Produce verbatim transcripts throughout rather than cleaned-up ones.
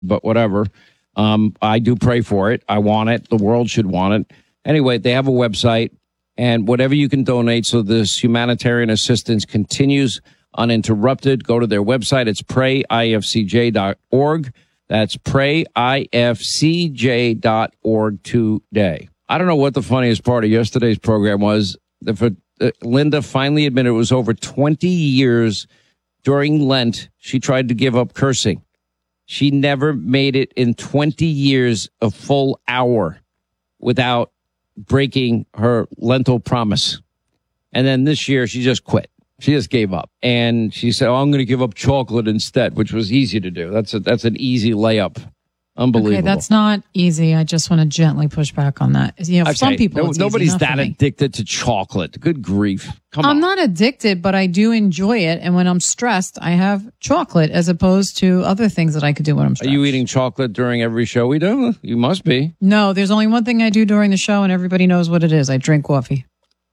but whatever. Um, I do pray for it. I want it. The world should want it. Anyway, they have a website, and whatever you can donate so this humanitarian assistance continues uninterrupted, go to their website. It's pray I F C J dot org. That's pray I F C J dot org today. I don't know what the funniest part of yesterday's program was. The, uh, Linda finally admitted it was over twenty years during Lent. She tried to give up cursing. She never made it in twenty years a full hour without breaking her Lentil promise. And then this year, she just quit. She just gave up. And she said, oh, I'm going to give up chocolate instead, which was easy to do. That's a, that's an easy layup. Unbelievable. Okay, that's not easy. I just want to gently push back on that. You know, for okay, some people, no, it's nobody's easy, that addicted to chocolate. Good grief. Come I'm on. not addicted, but I do enjoy it. And when I'm stressed, I have chocolate as opposed to other things that I could do when I'm stressed. Are you eating chocolate during every show we do? You must be. No, there's only one thing I do during the show, and everybody knows what it is. I drink coffee.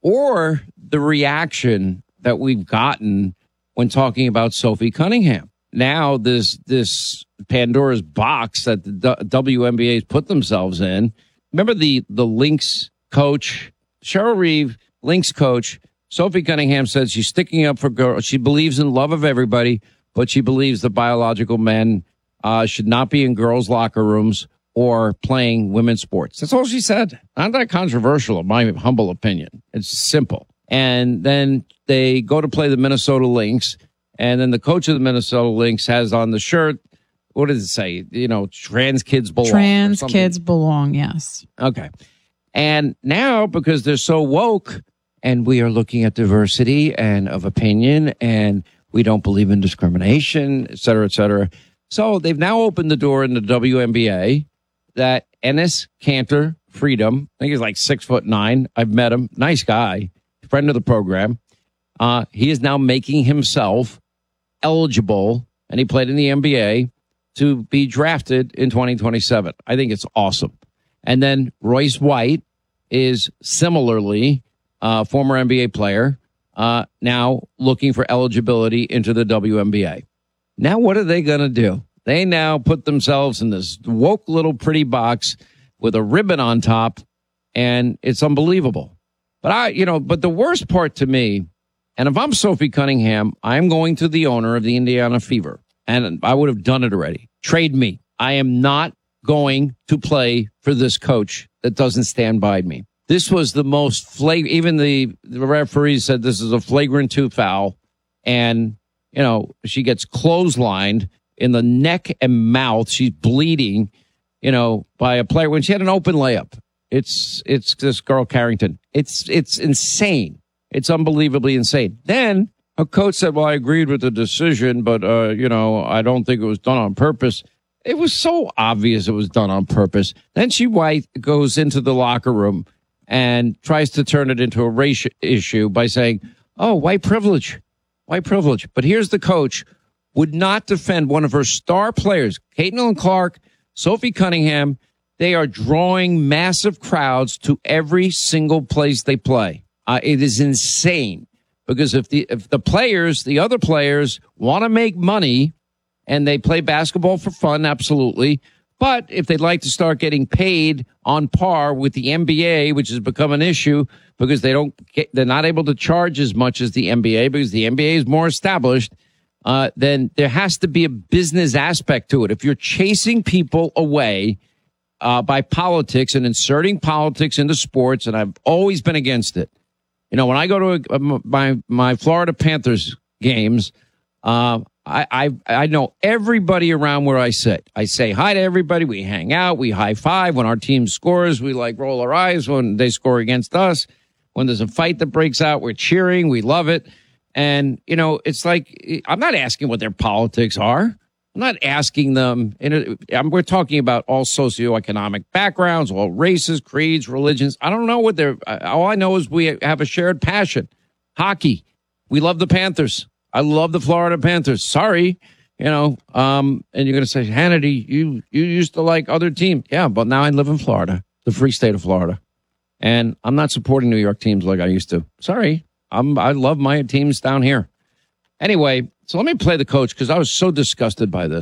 Or the reaction that we've gotten when talking about Sophie Cunningham. Now this this Pandora's box that the W N B A's put themselves in. Remember the the Lynx coach, Cheryl Reeve, Lynx coach, Sophie Cunningham said she's sticking up for girls. She believes in love of everybody, but she believes the biological men uh, should not be in girls' locker rooms or playing women's sports. That's all she said. Not that controversial, in my humble opinion. It's simple. And then they go to play the Minnesota Lynx. And then the coach of the Minnesota Lynx has on the shirt, what does it say? You know, trans kids belong. Trans kids belong, yes. Okay. And now, because they're so woke, and we are looking at diversity and of opinion, and we don't believe in discrimination, et cetera, et cetera. So they've now opened the door in the W N B A that Enes Kanter Freedom, I think he's like six foot nine. I've met him. Nice guy, friend of the program. Uh, he is now making himself eligible, and he played in the N B A, to be drafted in twenty twenty-seven. I think it's awesome. And then Royce White is similarly a former N B A player, uh, now looking for eligibility into the W N B A. Now, what are they going to do? They now put themselves in this woke little pretty box with a ribbon on top, and it's unbelievable. But I, you know, but the worst part to me, and if I'm Sophie Cunningham, I'm going to the owner of the Indiana Fever, and I would have done it already. Trade me. I am not going to play for this coach that doesn't stand by me. This was the most flagrant. Even the, the referee said this is a flagrant two foul, and you know she gets clotheslined in the neck and mouth. She's bleeding, you know, by a player when she had an open layup. It's it's this girl Carrington. It's it's insane. It's unbelievably insane. Then a coach said, well, I agreed with the decision, but, uh, you know, I don't think it was done on purpose. It was so obvious it was done on purpose. Then she White goes into the locker room and tries to turn it into a race issue by saying, oh, white privilege, white privilege. But here's the coach, would not defend one of her star players, Caitlin Clark, Sophie Cunningham. They are drawing massive crowds to every single place they play. Uh, it is insane because if the if the players, the other players, want to make money and they play basketball for fun, absolutely. But if they'd like to start getting paid on par with the N B A, which has become an issue because they don't get, they're not able to charge as much as the N B A because the N B A is more established, uh, then there has to be a business aspect to it. If you're chasing people away uh, by politics and inserting politics into sports, and I've always been against it. You know, when I go to a, my my Florida Panthers games, uh, I, I I know everybody around where I sit. I say hi to everybody. We hang out. We high five when our team scores. We like roll our eyes when they score against us. When there's a fight that breaks out, we're cheering. We love it. And you know, it's like I'm not asking what their politics are. I'm not asking them. And we're talking about all socioeconomic backgrounds, all races, creeds, religions. I don't know what they're. All I know is we have a shared passion. Hockey. We love the Panthers. I love the Florida Panthers. Sorry, you know. Um, and you're going to say, Hannity, you you used to like other teams. Yeah, but now I live in Florida, the free state of Florida, and I'm not supporting New York teams like I used to. Sorry, I'm. I love my teams down here. Anyway. So let me play the coach because I was so disgusted by this.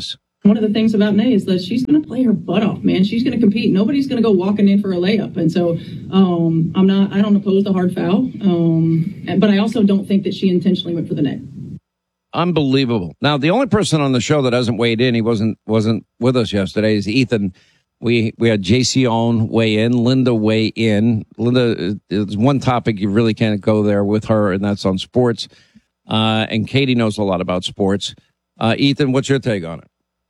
One of the things about Nay is that she's going to play her butt off, man. She's going to compete. Nobody's going to go walking in for a layup. And so um, I'm not, I don't oppose the hard foul. Um, but I also don't think that she intentionally went for the net. Unbelievable. Now, the only person on the show that hasn't weighed in, he wasn't wasn't with us yesterday, is Ethan. We we had J C Owen weigh in, Linda weigh in. Linda, there's one topic you really can't go there with her, and that's on sports. Uh, and Katie knows a lot about sports. Uh, Ethan, what's your take on it?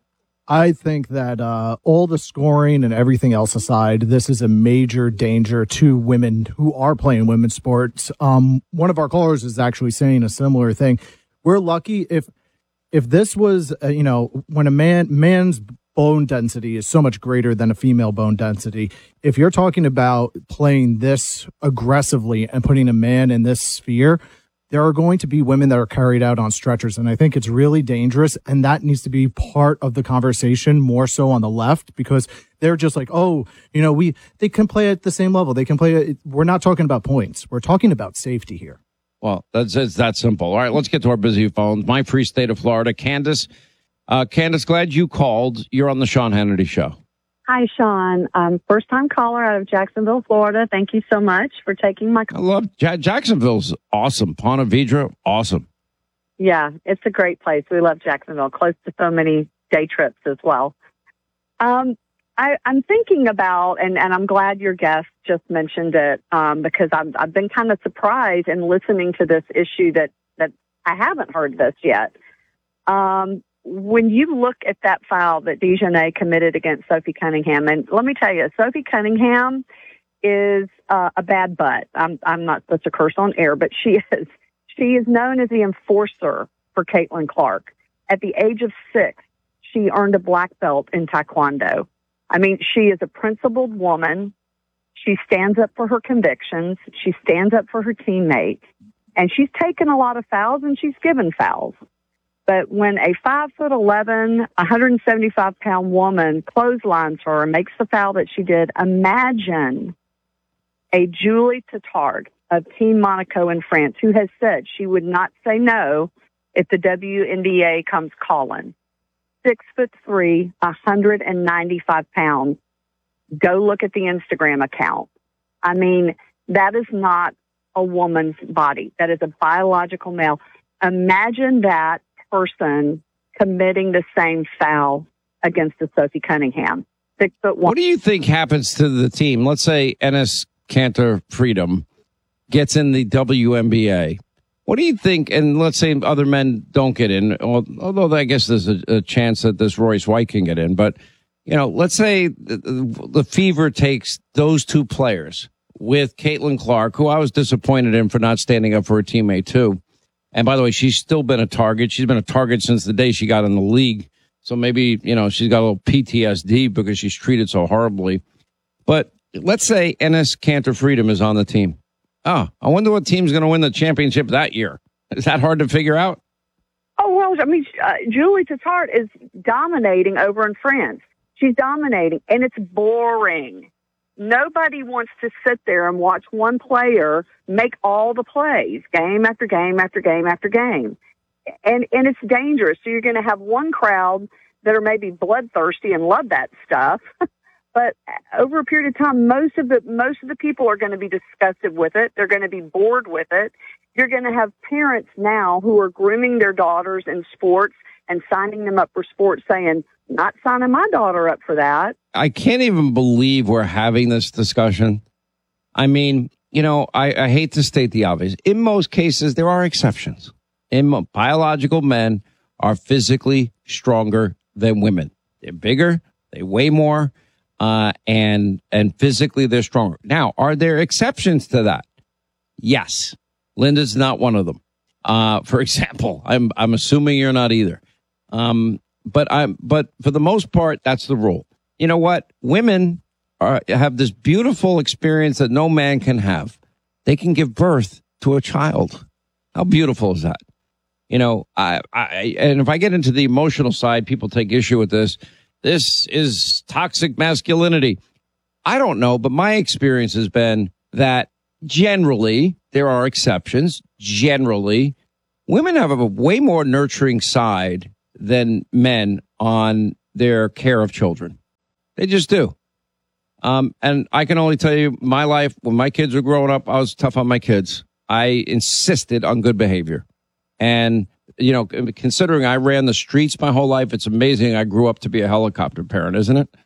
I think that uh, all the scoring and everything else aside, this is a major danger to women who are playing women's sports. Um, one of our callers is actually saying a similar thing. We're lucky if if this was, uh, you know, when a man man's bone density is so much greater than a female bone density. If you're talking about playing this aggressively and putting a man in this sphere, there are going to be women that are carried out on stretchers. And I think it's really dangerous. And that needs to be part of the conversation more so on the left, because they're just like, oh, you know, we, they can play at the same level. They can play. We're not talking about points. We're talking about safety here. Well, that's, it's that simple. All right, let's get to our busy phones. My free state of Florida, Candace. Uh, Candace, glad you called. You're on the Sean Hannity Show. Hi, Sean. Um, first-time caller out of Jacksonville, Florida. Thank you so much for taking my call. I love ja- Jacksonville's awesome. Ponte Vedra, awesome. Yeah, it's a great place. We love Jacksonville, close to so many day trips as well. Um, I, I'm thinking about, and, and I'm glad your guest just mentioned it, um, because I've, I've been kind of surprised in listening to this issue that, that I haven't heard this yet. Um, When you look at that foul that DeJournette committed against Sophie Cunningham, and let me tell you, Sophie Cunningham is uh, a bad butt. I'm I'm not supposed to curse on air, but she is. She is known as the enforcer for Caitlin Clark. At the age of six, she earned a black belt in Taekwondo. I mean, she is a principled woman. She stands up for her convictions. She stands up for her teammates. And she's taken a lot of fouls, and she's given fouls. But when a five foot eleven, one hundred seventy-five pound woman clotheslines her and makes the foul that she did, imagine a Julie Tattard of Team Monaco in France, who has said she would not say no if the W N B A comes calling. Six foot three, one hundred ninety-five pounds. Go look at the Instagram account. I mean, that is not a woman's body. That is a biological male. Imagine that person committing the same foul against the Sophie Cunningham. Six foot one. What do you think happens to the team? Let's say Enes Kanter Freedom gets in the W N B A. What do you think? And let's say other men don't get in, although I guess there's a, a chance that this Royce White can get in. But, you know, let's say the, the Fever takes those two players with Caitlin Clark, who I was disappointed in for not standing up for her teammate, too. And by the way, she's still been a target. She's been a target since the day she got in the league. So maybe, you know, she's got a little P T S D because she's treated so horribly. But let's say Enes Kanter Freedom is on the team. Oh, I wonder what team's going to win the championship that year. Is that hard to figure out? Oh, well, I mean, uh, Julie Tattard is dominating over in France. She's dominating, and it's boring. Nobody wants to sit there and watch one player make all the plays, game after game after game after game. And and it's dangerous. So you're going to have one crowd that are maybe bloodthirsty and love that stuff. But over a period of time, most of the most of the people are going to be disgusted with it. They're going to be bored with it. You're going to have parents now who are grooming their daughters in sports and signing them up for sports saying, not signing my daughter up for that. I can't even believe we're having this discussion. I mean, you know, I, I hate to state the obvious. In most cases, there are exceptions. In mo- biological men are physically stronger than women. They're bigger, they weigh more, uh, and and physically they're stronger. Now, are there exceptions to that? Yes. Linda's not one of them. Uh, for example, I'm I'm assuming you're not either. Um, but I'm but for the most part, that's the rule. You know what? Women are, have this beautiful experience that no man can have. They can give birth to a child. How beautiful is that? You know, I, I, and if I get into the emotional side, people take issue with this. This is toxic masculinity. I don't know, but my experience has been that generally, there are exceptions. Generally, women have a way more nurturing side than men on their care of children. They just do. Um, and I can only tell you, my life, when my kids were growing up, I was tough on my kids. I insisted on good behavior. And, you know, considering I ran the streets my whole life, it's amazing I grew up to be a helicopter parent, isn't it?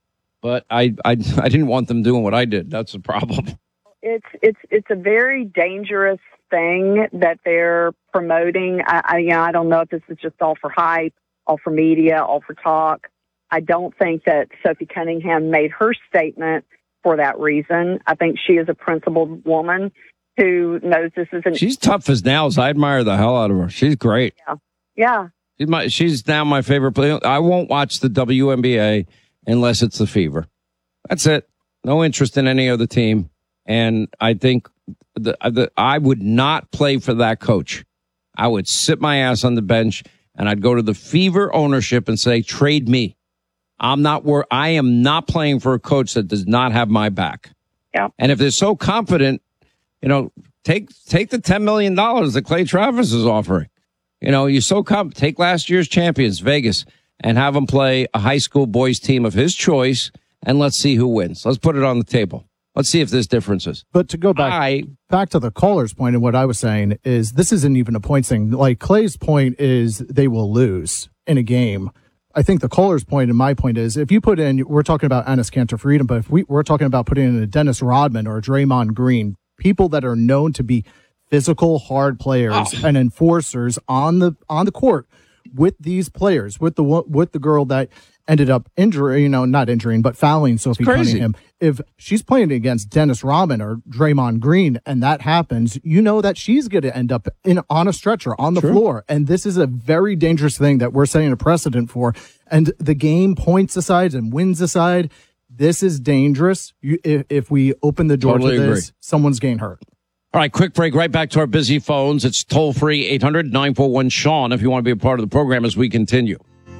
But I, I, I didn't want them doing what I did. That's the problem. It's it's it's a very dangerous thing that they're promoting. I, I you know I don't know if this is just all for hype, all for media, all for talk. I don't think that Sophie Cunningham made her statement for that reason. I think she is a principled woman who knows this isn't. She's tough as nails. I admire the hell out of her. She's great. Yeah, yeah. She's, my, she's now my favorite player. I won't watch the W N B A unless it's the Fever. That's it. No interest in any other team. And I think the, the, I would not play for that coach. I would sit my ass on the bench and I'd go to the Fever ownership and say, trade me. I'm not wor- I am not playing for a coach that does not have my back. Yeah. And if they're so confident, you know, take take the ten million dollars that Clay Travis is offering. You know, you're so confident. Take last year's champions, Vegas, and have them play a high school boys team of his choice, and let's see who wins. Let's put it on the table. Let's see if there's differences. But to go back I, back to the caller's point and what I was saying is this isn't even a point thing. Like Clay's point is they will lose in a game. I think the caller's point and my point is if you put in, we're talking about Enes Kanter for freedom, but if we, we're talking about putting in a Dennis Rodman or a Draymond Green, people that are known to be physical, hard players oh. and enforcers on the on the court with these players, with the with the girl that ended up injuring, you know, not injuring, but fouling Sophie Cunningham. If she's playing against Dennis Rodman or Draymond Green and that happens, you know that she's going to end up in on a stretcher on the True. floor. And this is a very dangerous thing that we're setting a precedent for. And the game points aside and wins aside. This is dangerous. You, if, if we open the door totally to this, agree. someone's getting hurt. All right, quick break. Right back to our busy phones. It's toll free eight hundred nine four one Sean if you want to be a part of the program as we continue.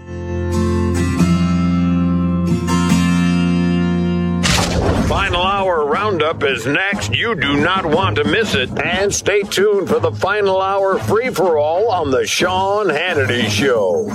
Final Hour Roundup is next. You do not want to miss it. And stay tuned for the Final Hour free-for-all on the Sean Hannity Show.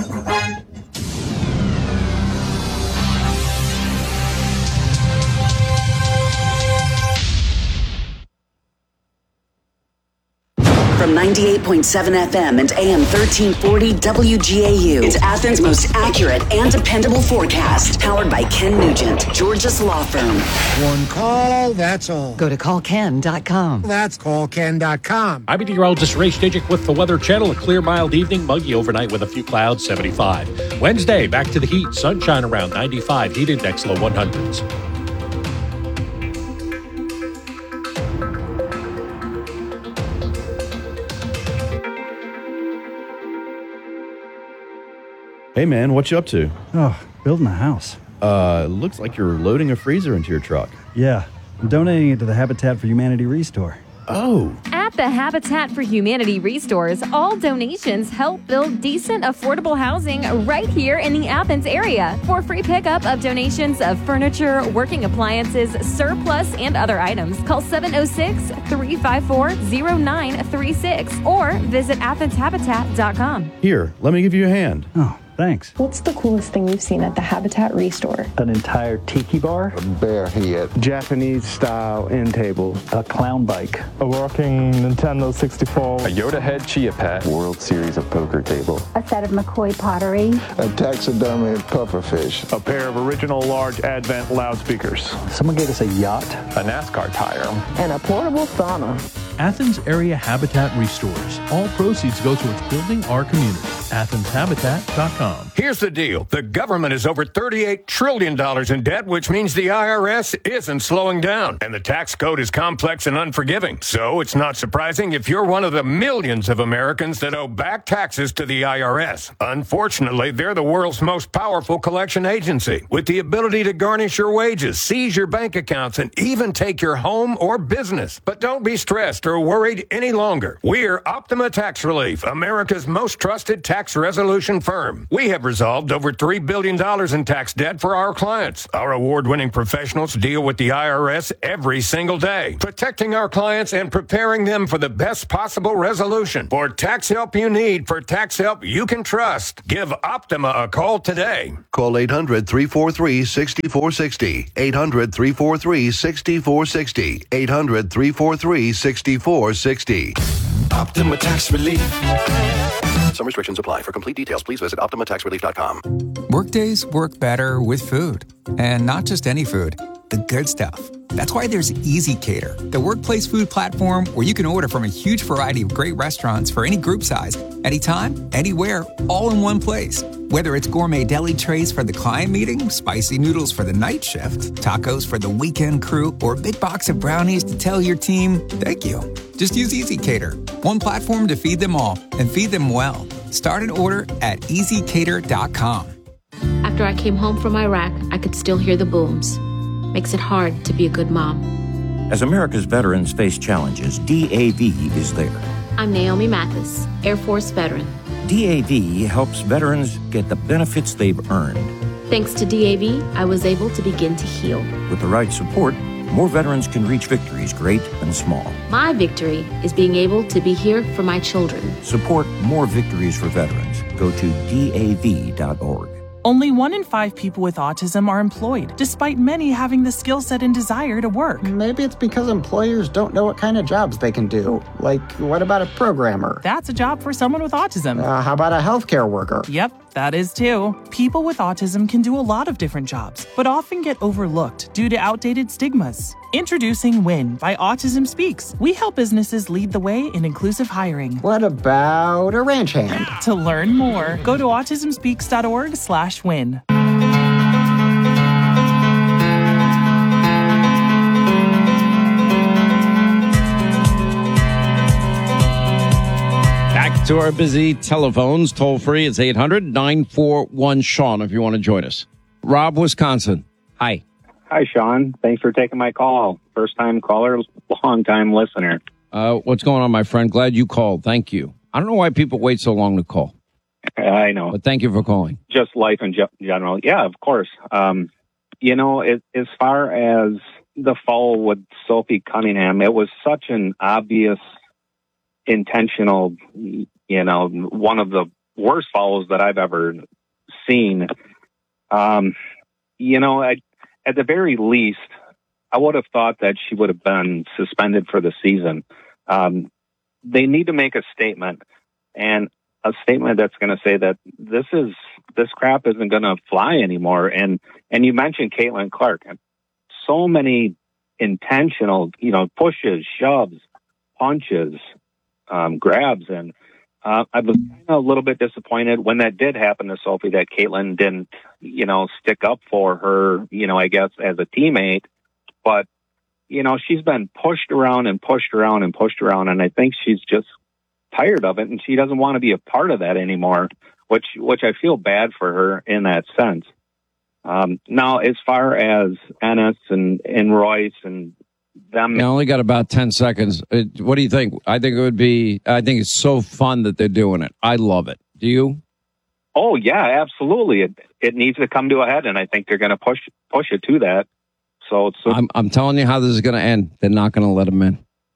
From ninety-eight point seven F M and A M thirteen forty W G A U. It's Athens' most accurate and dependable forecast. Powered by Ken Nugent, Georgia's law firm. One call, that's all. Go to call ken dot com. That's call ken dot com. I'm meteorologist Ray Stijik with the Weather Channel. A clear, mild evening, muggy overnight with a few clouds, seventy-five. Wednesday, back to the heat. Sunshine around ninety-five. Heat index low one hundreds. Hey, man, what you up to? Oh, building a house. Uh, looks like you're loading a freezer into your truck. Yeah, I'm donating it to the Habitat for Humanity Restore. Oh. At the Habitat for Humanity Restores, all donations help build decent, affordable housing right here in the Athens area. For free pickup of donations of furniture, working appliances, surplus, and other items, call seven oh six, three five four, oh nine three six or visit athens habitat dot com. Here, let me give you a hand. Oh, thanks. What's the coolest thing you've seen at the Habitat Restore? An entire tiki bar. A bear head. Japanese-style end tables. A clown bike. A working Nintendo sixty-four. A Yoda head chia pet. World Series of Poker table. A set of McCoy pottery. A taxidermy pufferfish. A pair of original large Advent loudspeakers. Someone gave us a yacht. A NASCAR tire. And a portable sauna. Athens Area Habitat Restores. All proceeds go towards building our community. athens habitat dot com. Here's the deal. The government is over thirty-eight trillion dollars in debt, which means the I R S isn't slowing down. And the tax code is complex and unforgiving. So it's not surprising if you're one of the millions of Americans that owe back taxes to the I R S. Unfortunately, they're the world's most powerful collection agency, with the ability to garnish your wages, seize your bank accounts, and even take your home or business. But don't be stressed or worried any longer. We're Optima Tax Relief, America's most trusted tax tax resolution firm. We have resolved over three billion dollars in tax debt for our clients. Our award-winning professionals deal with the I R S every single day, protecting our clients and preparing them for the best possible resolution. For tax help you need, for tax help you can trust, give Optima a call today. Call eight hundred, three four three, six four six zero. eight hundred, three four three, six four six zero. eight hundred, three four three, six four six zero. Optima Tax Relief. Some restrictions apply. For complete details, please visit optima tax relief dot com. Workdays work better with food. And not just any food, the good stuff. That's why there's Easy Cater, the workplace food platform where you can order from a huge variety of great restaurants for any group size, anytime, anywhere, all in one place. Whether it's gourmet deli trays for the client meeting, spicy noodles for the night shift, tacos for the weekend crew, or a big box of brownies to tell your team, thank you. Just use Easy Cater, one platform to feed them all and feed them well. Start an order at easy cater dot com. After I came home from Iraq, I could still hear the booms. Makes it hard to be a good mom. As America's veterans face challenges, D A V is there. I'm Naomi Mathis, Air Force veteran. D A V helps veterans get the benefits they've earned. Thanks to D A V, I was able to begin to heal. With the right support, more veterans can reach victories great and small. My victory is being able to be here for my children. Support more victories for veterans. Go to D A V dot org. Only one in five people with autism are employed, despite many having the skill set and desire to work. Maybe it's because employers don't know what kind of jobs they can do. Like, what about a programmer? That's a job for someone with autism. Uh, how about a healthcare worker? Yep, that is too. People with autism can do a lot of different jobs, but often get overlooked due to outdated stigmas. Introducing WIN by Autism Speaks. We help businesses lead the way in inclusive hiring. What about a ranch hand? To learn more, go to autism speaks dot org slash win. Back to our busy telephones. Toll free. It's eight hundred, nine four one, Sean if you want to join us. Rob, Wisconsin. Hi. Hi, Sean. Thanks for taking my call. First time caller, long time listener. Uh, what's going on, my friend? Glad you called. Thank you. I don't know why people wait so long to call. I know. But thank you for calling. Just life in ge- general. Yeah, of course. Um, you know, it, as far as the fall with Sophie Cunningham, it was such an obvious, intentional, you know, one of the worst falls that I've ever seen. Um, you know, I, at the very least, I would have thought that she would have been suspended for the season. Um, they need to make a statement, and a statement that's going to say that this is this crap isn't going to fly anymore. And and you mentioned Caitlin Clark, so many intentional, you know, pushes, shoves, punches, um, grabs, and uh, I was kind of a little bit disappointed when that did happen to Sophie that Caitlin didn't, you know, stick up for her, you know, I guess as a teammate. But, you know, she's been pushed around and pushed around and pushed around. And I think she's just tired of it. And she doesn't want to be a part of that anymore, which which I feel bad for her in that sense. Um, now, as far as Ennis and, and Royce and them. I only got about ten seconds. Uh, what do you think? I think it would be, I think it's so fun that they're doing it. I love it. Do you? Oh, yeah, absolutely. It it needs to come to a head, and I think they're going to push push it to that. So, so I'm I'm telling you how this is going to end. They're not going to let them in.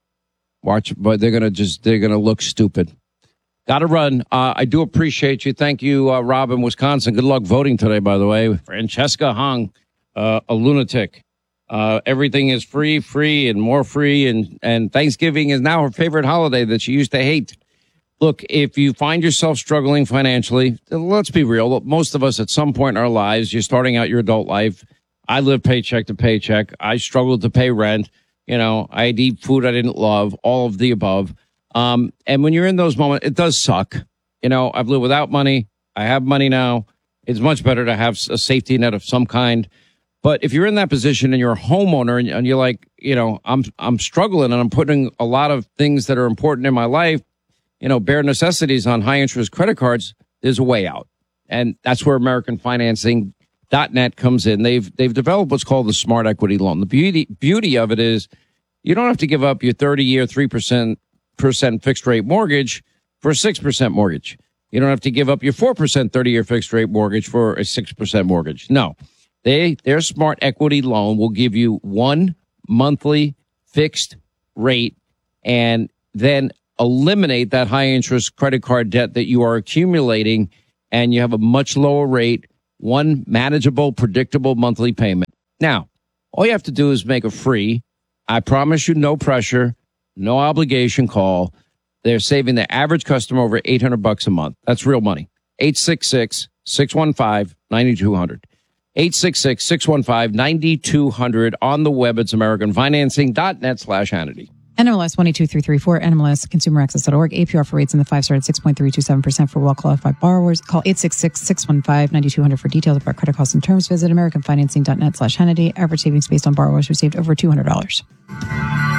Watch, but they're going to just they're going to look stupid. Got to run. Uh, I do appreciate you. Thank you, uh, Rob in Wisconsin. Good luck voting today, by the way. Francesca Hung, uh, a lunatic. Uh, everything is free, free, and more free, and and Thanksgiving is now her favorite holiday that she used to hate. Look, if you find yourself struggling financially, let's be real. Most of us at some point in our lives, you're starting out your adult life. I live paycheck to paycheck. I struggled to pay rent. You know, I'd eat food I didn't love, all of the above. Um, and when you're in those moments, it does suck. You know, I've lived without money. I have money now. It's much better to have a safety net of some kind. But if you're in that position and you're a homeowner and, and you're like, you know, I'm I'm struggling and I'm putting a lot of things that are important in my life, you know, bare necessities on high interest credit cards, there's a way out. And that's where American Financing dot net comes in. They've they've developed what's called the Smart Equity Loan. The beauty beauty of it is you don't have to give up your thirty year, three percent percent fixed rate mortgage for a six percent mortgage. You don't have to give up your four percent thirty-year fixed rate mortgage for a six percent mortgage. No, they their Smart Equity loan will give you one monthly fixed rate and then eliminate that high interest credit card debt that you are accumulating, and you have a much lower rate, one manageable, predictable monthly payment. Now, all you have to do is make a free, I promise you, no pressure, no obligation call. They're saving the average customer over eight hundred bucks a month. That's real money. eight six six, six one five, nine two zero zero. eight six six, six one five, nine two zero zero. On the web, it's americanfinancing.net slash Hannity. N M L S one two three three four, N M L S consumer access dot org. A P R for rates in the five star at six point three two seven percent for well-qualified borrowers. Call eight six six, six one five, nine two zero zero for details about credit costs and terms. Visit americanfinancing.net slash Hannity. Average savings based on borrowers received over two hundred dollars.